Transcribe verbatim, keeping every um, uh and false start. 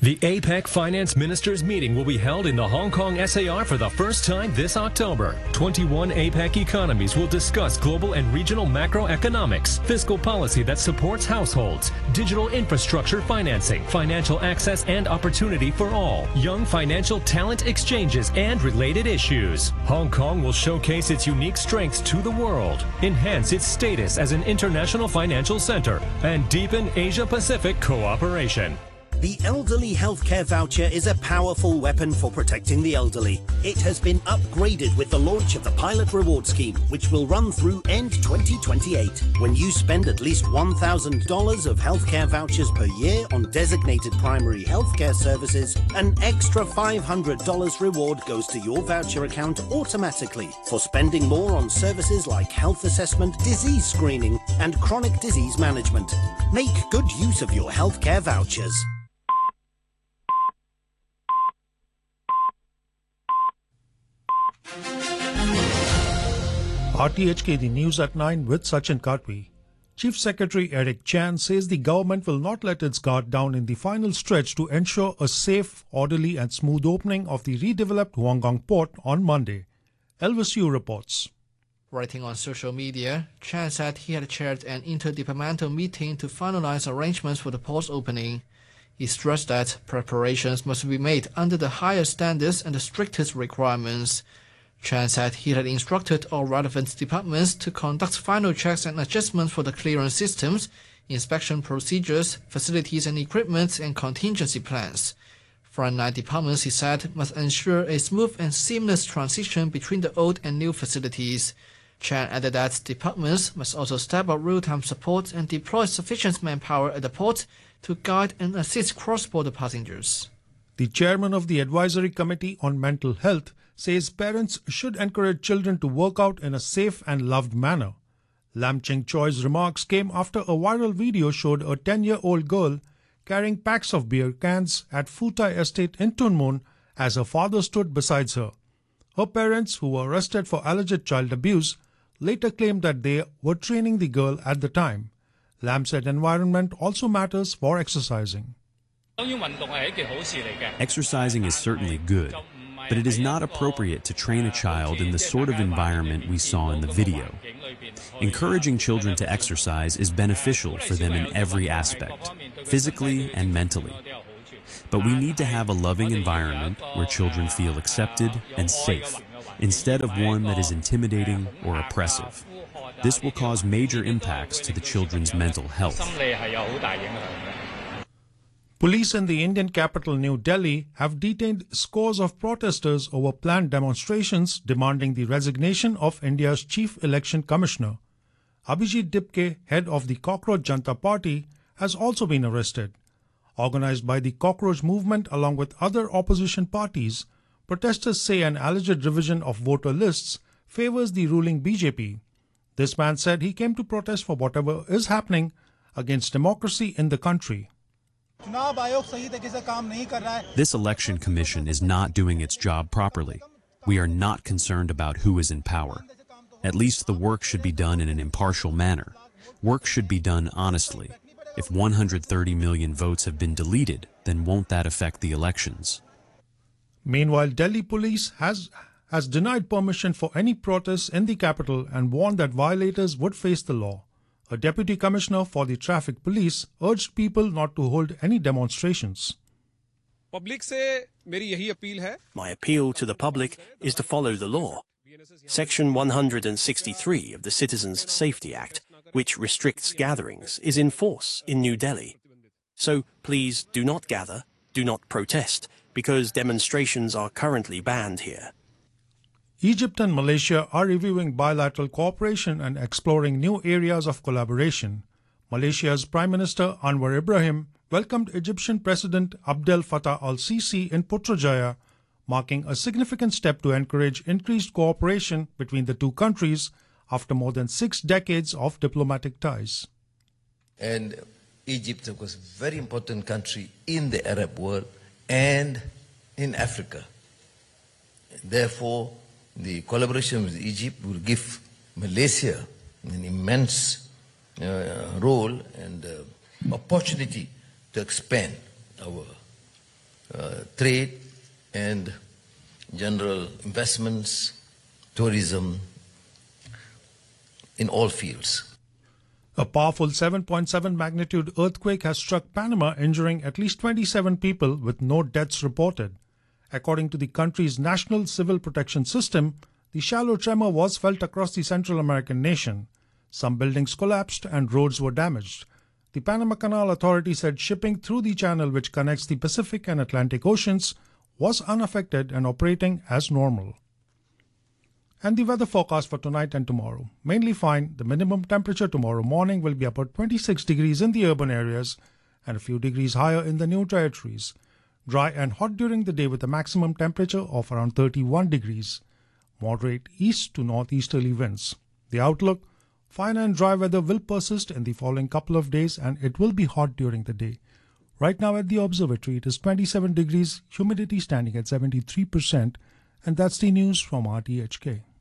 The APEC Finance Ministers meeting will be held in the Hong Kong S A R for the first time this October. twenty-one APEC economies will discuss global and regional macroeconomics, fiscal policy that supports households, digital infrastructure financing, financial access and opportunity for all, young financial talent exchanges, and related issues. Hong Kong will showcase its unique strengths to the world, enhance its status as an international financial center, and deepen Asia-Pacific cooperation. The Elderly Healthcare Voucher is a powerful weapon for protecting the elderly. It has been upgraded with the launch of the Pilot Reward Scheme, which will run through end twenty twenty-eight. When you spend at least one thousand dollars of healthcare vouchers per year on designated primary healthcare services, an extra five hundred dollars reward goes to your voucher account automatically for spending more on services like health assessment, disease screening, and chronic disease management. Make good use of your healthcare vouchers. R T H K, the news at nine with Sachin Katwi. Chief Secretary Eric Chan says the government will not let its guard down in the final stretch to ensure a safe, orderly and smooth opening of the redeveloped Wollongong port on Monday. Elvis Yu reports. Writing on social media, Chan said he had chaired an interdepartmental meeting to finalize arrangements for the port's opening. He stressed that preparations must be made under the highest standards and the strictest requirements. Chan said he had instructed all relevant departments to conduct final checks and adjustments for the clearance systems, inspection procedures, facilities and equipment, and contingency plans. Frontline departments, he said, must ensure a smooth and seamless transition between the old and new facilities. Chan added that departments must also step up real-time support and deploy sufficient manpower at the port to guide and assist cross-border passengers. The chairman of the Advisory Committee on Mental Health says parents should encourage children to work out in a safe and loved manner. Lam Ching Choi's remarks came after a viral video showed a ten-year-old girl carrying packs of beer cans at Phu Thai Estate in Tuen Mun as her father stood beside her. Her parents, who were arrested for alleged child abuse, later claimed that they were training the girl at the time. Lam said environment also matters for exercising. Exercising is certainly good, but it is not appropriate to train a child in the sort of environment we saw in the video. Encouraging children to exercise is beneficial for them in every aspect, physically and mentally. But we need to have a loving environment where children feel accepted and safe, instead of one that is intimidating or oppressive. This will cause major impacts to the children's mental health. Police in the Indian capital New Delhi have detained scores of protesters over planned demonstrations demanding the resignation of India's Chief Election Commissioner. Abhijit Dipke, head of the Cockroach Janta Party, has also been arrested. Organized by the Cockroach Movement along with other opposition parties, protesters say an alleged revision of voter lists favors the ruling B J P. This man said he came to protest for whatever is happening against democracy in the country. This election commission is not doing its job properly. We are not concerned about who is in power. At least the work should be done in an impartial manner. Work should be done honestly. If one hundred thirty million votes have been deleted, then won't that affect the elections? Meanwhile, Delhi police has, has denied permission for any protests in the capital and warned that violators would face the law. A deputy commissioner for the traffic police urged people not to hold any demonstrations. My appeal to the public is to follow the law. Section one hundred sixty-three of the Citizens Safety Act, which restricts gatherings, is in force in New Delhi. So please do not gather, do not protest, because demonstrations are currently banned here. Egypt and Malaysia are reviewing bilateral cooperation and exploring new areas of collaboration. Malaysia's Prime Minister Anwar Ibrahim welcomed Egyptian President Abdel Fattah al-Sisi in Putrajaya, marking a significant step to encourage increased cooperation between the two countries after more than six decades of diplomatic ties. And Egypt was a very important country in the Arab world and in Africa. Therefore, the collaboration with Egypt will give Malaysia an immense uh, role and uh, opportunity to expand our uh, trade and general investments, tourism, in all fields. A powerful seven point seven magnitude earthquake has struck Panama, injuring at least twenty-seven people with no deaths reported. According to the country's National Civil Protection System, the shallow tremor was felt across the Central American nation. Some buildings collapsed and roads were damaged. The Panama Canal Authority said shipping through the channel which connects the Pacific and Atlantic Oceans was unaffected and operating as normal. And the weather forecast for tonight and tomorrow. Mainly fine. The minimum temperature tomorrow morning will be about twenty-six degrees in the urban areas and a few degrees higher in the new territories. Dry and hot during the day with a maximum temperature of around thirty-one degrees. Moderate east to northeasterly winds. The outlook: fine and dry weather will persist in the following couple of days and it will be hot during the day. Right now at the observatory it is twenty-seven degrees, humidity standing at seventy-three percent, and that's the news from R T H K.